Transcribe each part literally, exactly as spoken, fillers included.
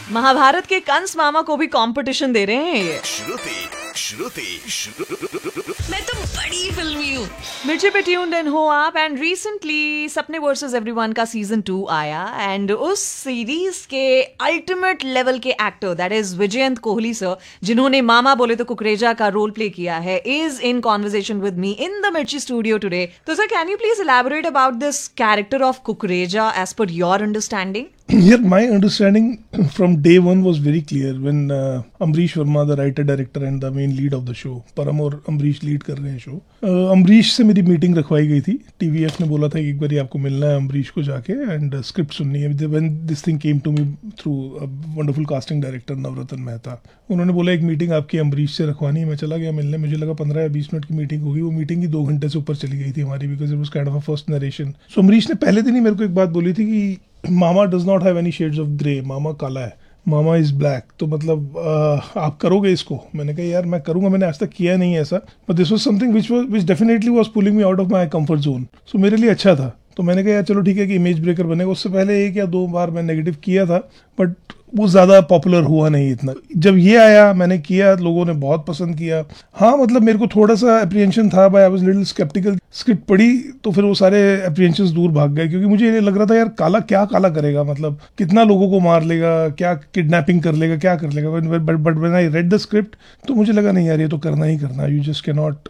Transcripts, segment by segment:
महाभारत के कंस मामा को भी कंपटीशन दे रहे हैं ये। श्रुति श्रुति श्रुति मैं तो बड़ी फिल्मी हूँ। मिर्ची पे ट्यून्ड इन हो आप एंड रिसेंटली सपने वर्सेस एवरीवन का सीजन टू आया एंड उस सीरीज के अल्टीमेट लेवल के actor that is Vijayant Kohli sir, जिन्होंने मामा बोले तो कुकरेजा का रोल प्ले किया है, is in conversation with me in the मिर्ची स्टूडियो टुडे। तो sir, can you please elaborate about this character of Kukreja as per your understanding? Yeah, my understanding from day one was very clear when uh, Amrish Verma, the writer, director and the main lead of the show, Param और Amrish lead कर रहे हैं show. Amrish से मेरी meeting रखवाई गई थी। TVF ने बोला था कि एक बार आपको मिलना है अमरीश को जाके एंड स्क्रिप्ट सुननी है। When this thing came to me through a wonderful casting director Navratan Mehta, उन्होंने बोला एक मीटिंग आपकी अमरीश से रखवानी है। मैं चला गया मिलने, मुझे लगा पंद्रह या बीस मिनट की मीटिंग होगी, वो मीटिंग ही दो घंटे से ऊपर चली गई थी हमारी, because it was kind of a first narration. सो अमरीश ने पहले दिन ही मेरे को एक बात बोली थी कि मामा does not have any shades of grey, मामा काला है, मामा इज ब्लैक। तो मतलब आ, आप करोगे इसको? मैंने कहा यार मैं करूंगा, मैंने आज तक किया नहीं है ऐसा, but this was something which was which definitely was pulling me out of my comfort zone. सो मेरे लिए अच्छा था। तो मैंने कहा यार चलो ठीक है कि इमेज ब्रेकर बनेगा। उससे पहले एक या दो बार मैं नेगेटिव किया था, बट वो ज़्यादा पॉपुलर हुआ नहीं इतना। जब ये आया मैंने किया, लोगों ने बहुत पसंद किया। हाँ मतलब मेरे को थोड़ा सा एप्रीहेंशन था, bye I was little sceptical. Script पढ़ी तो फिर वो सारे एप्रीहेंशंस दूर भाग गए, क्योंकि मुझे ये लग रहा था यार काला क्या काला करेगा, मतलब कितना लोगों को मार लेगा, क्या किडनैपिंग कर लेगा, क्या कर लेगा। But but when I read the script तो मुझे लगा नहीं यार ये तो करना ही करना, यू जस्ट कैन नॉट,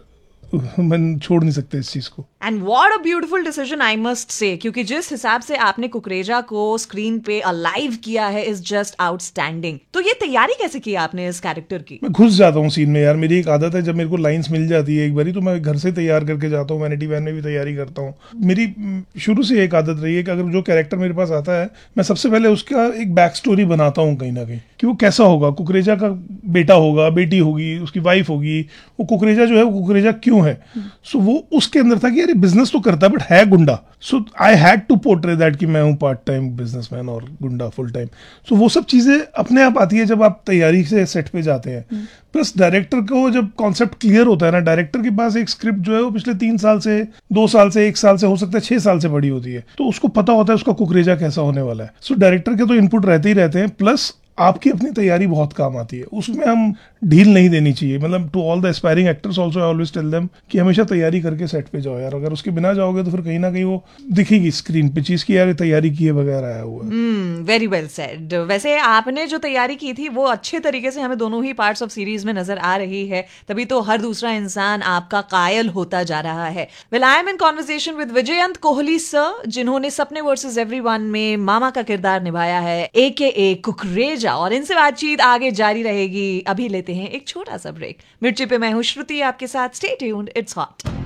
मैं छोड़ नहीं सकते इस चीज को। And what a beautiful decision I must say, क्योंकि जिस हिसाब से आपने कुकरेजा को स्क्रीन पे अलाइव किया है इज जस्ट आउटस्टैंडिंग। तो ये तैयारी कैसे की आपने इस कैरेक्टर की? मैं घुस जाता हूँ सीन में यार। मेरी एक आदत है, जब मेरे को लाइंस मिल जाती है एक बारी तो मैं घर से तैयार करके जाता हूँ। वैनिटी वैन में भी तैयारी करता हूँ। मेरी शुरू से एक आदत रही है कि अगर जो कैरेक्टर मेरे पास आता है मैं सबसे पहले उसका एक बैक स्टोरी बनाता हूँ कहीं ना कहीं, कि वो कैसा होगा। कुकरेजा का बेटा होगा, बेटी होगी, उसकी वाइफ होगी, वो कुकरेजा जो है वो कुकरेजा क्यों है। सो so, वो उसके अंदर था कि यार बिजनेस तो करता है बट है गुंडा। सो I had to portray that कि मैं हूँ पार्ट टाइम बिजनेसमैन और गुंडा फुल टाइम। सो वो सब चीजें अपने आप आती है जब आप तैयारी से सेट पे जाते हैं। प्लस डायरेक्टर को जब कॉन्सेप्ट क्लियर होता है ना, डायरेक्टर के पास एक स्क्रिप्ट जो है वो पिछले तीन साल से, दो साल से, एक साल से, हो सकता है छह साल से पड़ी होती है, तो उसको पता होता है उसका कुकरेजा कैसा होने वाला है। सो so, डायरेक्टर के तो इनपुट रहते ही रहते हैं, प्लस आपकी अपनी तैयारी बहुत काम आती है। उसमें हम ढील नहीं देनी चाहिए। मतलब to all the aspiring actors also I always tell them कि हमेशा तैयारी करके सेट पे जाओ यार। अगर उसके बिना जाओगे तो फिर कहीं ना कहीं वो दिखेगी स्क्रीन पे चीज की यार तैयारी किए बगैर आया हुआ है। Very well said. वैसे आपने जो तैयारी की थी वो अच्छे तरीके से हमें दोनों ही पार्ट्स ऑफ सीरीज में नजर आ रही है, तभी तो हर दूसरा इंसान आपका कायल होता जा रहा है। Well, I am in conversation with Vijayant Kohli sir, जिन्होंने सपने वर्सेस एवरीवन में मामा का किरदार निभाया है, ए के ए कुकरेजा, और इनसे बातचीत आगे जारी रहेगी। अभी लेते हैं एक छोटा सा ब्रेक। मिर्ची पे मैं हूं श्रुति आपके साथ। Stay tuned, it's hot.